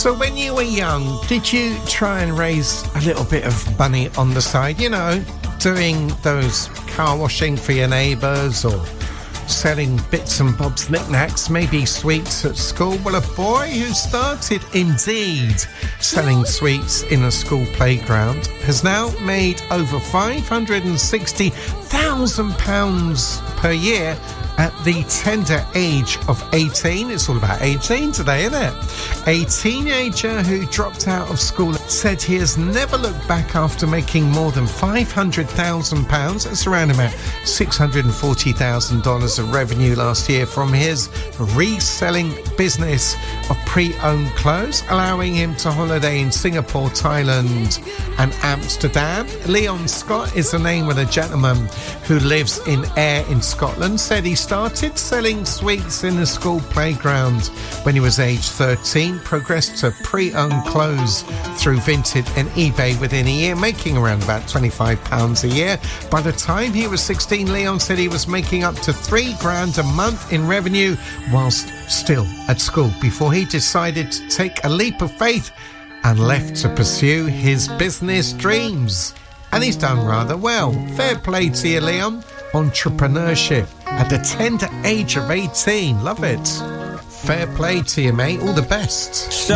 So when you were young, did you try and raise a little bit of money on the side? You know, doing those car washing for your neighbours or selling bits and bobs, knickknacks, maybe sweets at school? Well, a boy who started indeed selling sweets in a school playground has now made over £560,000 per year at the tender age of 18. It's all about 18 today, isn't it? A teenager who dropped out of school said he has never looked back after making more than £500,000. That's around about $640,000 of revenue last year from his reselling business of pre-owned clothes, allowing him to holiday in Singapore, Thailand and Amsterdam. Leon Scott is the name of the gentleman who lives in Ayr in Scotland. Said he started selling sweets in the school playground when he was age 13, progressed to pre-owned clothes through Vinted and eBay within a year, making around about £25 a year. By the time he was 16, Leon said he was making up to £3,000 a month in revenue whilst still at school before he decided to take a leap of faith and left to pursue his business dreams. And he's done rather well. Fair play to you, Leon. Entrepreneurship at the tender age of 18. Love it. Fair play to you, mate. All the best.